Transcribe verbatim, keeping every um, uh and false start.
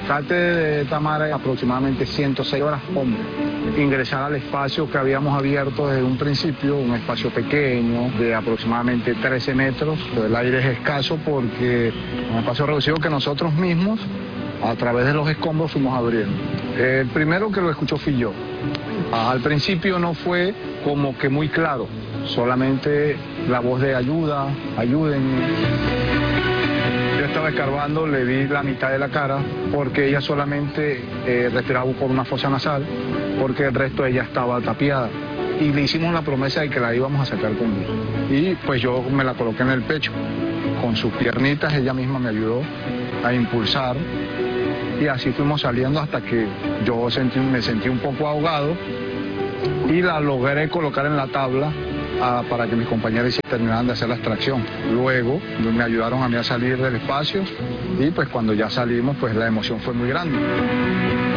rescate de Tamara aproximadamente ciento seis horas hombre. Ingresar al espacio que habíamos abierto desde un principio, un espacio pequeño de aproximadamente trece metros. El aire es escaso porque es un espacio reducido que nosotros mismos a través de los escombros fuimos abriendo. El primero que lo escuchó fui yo. Al principio no fue como que muy claro, solamente la voz de ayuda, ayúdenme. Yo estaba escarbando, le vi la mitad de la cara porque ella solamente eh, respiraba por una fosa nasal, porque el resto ella estaba tapiada. Y le hicimos la promesa de que la íbamos a sacar con luz. Y pues yo me la coloqué en el pecho. Con sus piernitas ella misma me ayudó a impulsar. Y así fuimos saliendo hasta que yo sentí, me sentí un poco ahogado y la logré colocar en la tabla a, para que mis compañeros terminaran de hacer la extracción. Luego me ayudaron a mí a salir del espacio y pues cuando ya salimos pues la emoción fue muy grande.